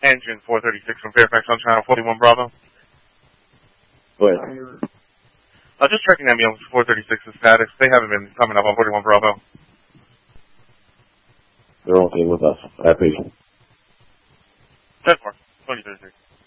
Engine 436 from Fairfax on channel 41 Bravo. Go ahead. Just checking ambulance 436's status. They haven't been coming up on 41 Bravo. They're okay with us. I appreciate it. 10-4, 2036.